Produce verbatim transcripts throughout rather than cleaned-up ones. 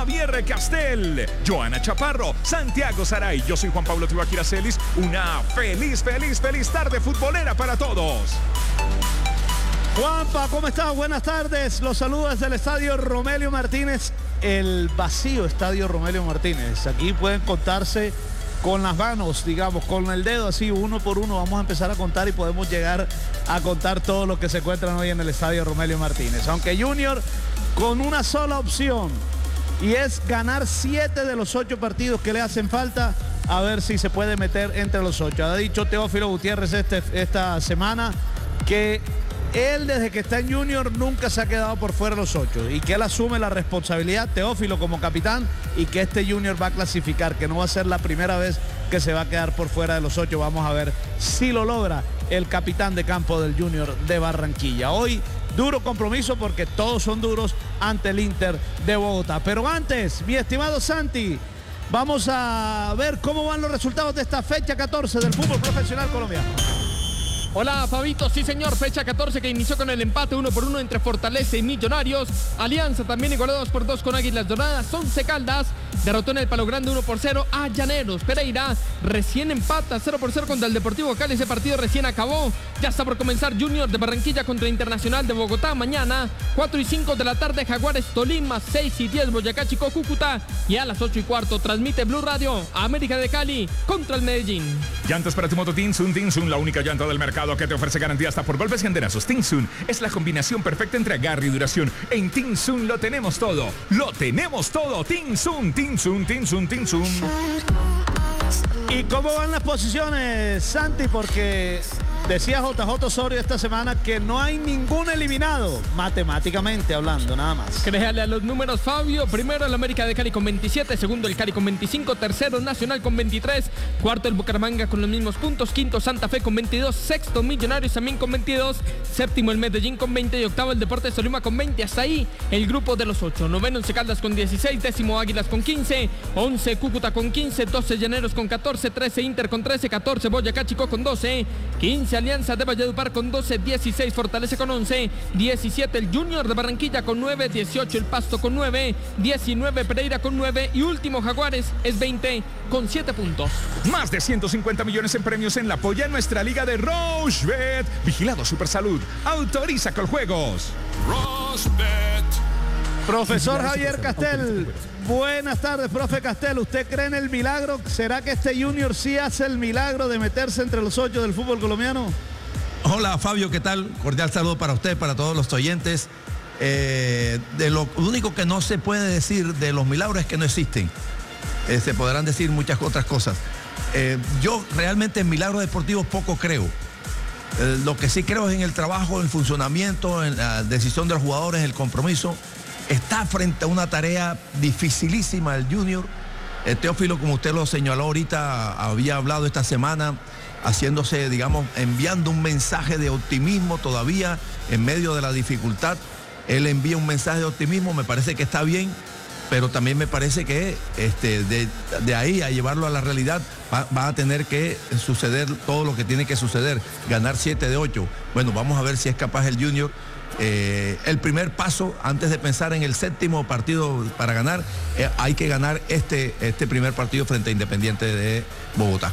Javier Castel, Joana Chaparro, Santiago Saray. Yo soy Juan Pablo Tibaquira Celis. Una feliz, feliz, feliz tarde futbolera para todos. Juanpa, ¿cómo estás? Buenas tardes. Los saludos desde el Estadio Romelio Martínez, el vacío Estadio Romelio Martínez. Aquí pueden contarse con las manos, digamos, con el dedo, así uno por uno. Vamos a empezar a contar y podemos llegar a contar todo lo que se encuentran hoy en el Estadio Romelio Martínez. Aunque Junior con una sola opción, y es ganar siete de los ocho partidos que le hacen falta, a ver si se puede meter entre los ocho. Ha dicho Teófilo Gutiérrez este, esta semana que él, desde que está en Junior, nunca se ha quedado por fuera de los ocho y que él asume la responsabilidad, Teófilo como capitán, y que este Junior va a clasificar, que no va a ser la primera vez que se va a quedar por fuera de los ocho. Vamos a ver si lo logra el capitán de campo del Junior de Barranquilla. Hoy, duro compromiso porque todos son duros ante el Inter de Bogotá. Pero antes, mi estimado Santi, vamos a ver cómo van los resultados de esta fecha catorce del fútbol profesional colombiano. Hola Fabito, sí señor, fecha catorce que inició con el empate uno por uno entre Fortaleza y Millonarios. Alianza también igualó dos por dos con Águilas Doradas. Once Caldas derrotó en el Palo Grande uno por cero a Llaneros. Pereira recién empata cero por cero contra el Deportivo Cali. Ese partido recién acabó. Ya está por comenzar Junior de Barranquilla contra Internacional de Bogotá. Mañana cuatro y cinco de la tarde Jaguares Tolima, seis y diez Boyacá Chico Cúcuta. Y a las ocho y cuarto transmite Blue Radio América de Cali contra el Medellín. Llantas para tu moto Tinsun. Tinsun, la única llanta del mercado que te ofrece garantía hasta por golpes y andenazos. Tinsun es la combinación perfecta entre agarre y duración. En Tinsun lo tenemos todo. Lo tenemos todo. Tinsun, Tinsun, Tinsun, Tinsun. ¿Y cómo van las posiciones, Santi? Porque decía J J Osorio esta semana que no hay ningún eliminado, matemáticamente hablando, nada más. Créale a los números, Fabio. Primero el América de Cali con veintisiete, segundo el Cali con veinticinco, tercero Nacional con veintitrés, cuarto el Bucaramanga con los mismos puntos, quinto Santa Fe con veintidós, sexto Millonarios también con veintidós, séptimo el Medellín con veinte y octavo el Deportes Tolima con veinte. Hasta ahí el grupo de los ocho. Noveno Once Caldas con dieciséis, décimo Águilas con quince, once Cúcuta con quince, doce Llaneros con catorce, trece Inter con trece, catorce Boyacá Chico con doce, quince Alianza de Valledupar con doce, dieciséis Fortaleza con once, diecisiete el Junior de Barranquilla con nueve, dieciocho el Pasto con nueve, diecinueve Pereira con nueve y último Jaguares es veinte con siete puntos. Más de ciento cincuenta millones en premios en la polla en nuestra liga de Rochebet. Vigilado Supersalud. Autoriza con juegos. Rochebet. Profesor Javier Castel, buenas tardes, profe Castel. ¿Usted cree en el milagro? ¿Será que este Junior sí hace el milagro de meterse entre los ocho del fútbol colombiano? Hola Fabio, ¿qué tal? Cordial saludo para usted, para todos los oyentes. Eh, de lo único que no se puede decir de los milagros es que no existen. Eh, se podrán decir muchas otras cosas. Eh, yo realmente en milagros deportivos poco creo. Eh, lo que sí creo es en el trabajo, en el funcionamiento, en la decisión de los jugadores, el compromiso. Está frente a una tarea dificilísima el Junior. El Teófilo, como usted lo señaló ahorita, había hablado esta semana, haciéndose, digamos, enviando un mensaje de optimismo todavía en medio de la dificultad. Él envía un mensaje de optimismo, me parece que está bien, pero también me parece que este, de, de ahí a llevarlo a la realidad va, va a tener que suceder todo lo que tiene que suceder, ganar siete de ocho. Bueno, vamos a ver si es capaz el Junior. Eh, el primer paso, antes de pensar en el séptimo partido para ganar, eh, hay que ganar este, este primer partido frente a Independiente de Bogotá.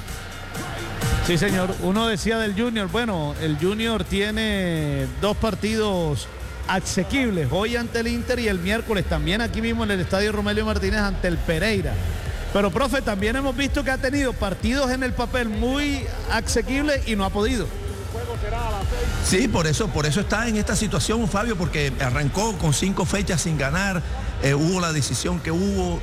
Sí, señor. Uno decía del Junior, bueno, el Junior tiene dos partidos asequibles, hoy ante el Inter y el miércoles también aquí mismo en el Estadio Romelio Martínez ante el Pereira. Pero, profe, también hemos visto que ha tenido partidos en el papel muy asequibles y no ha podido. Sí, por eso, por eso está en esta situación, Fabio, porque arrancó con cinco fechas sin ganar, eh, hubo la decisión que hubo,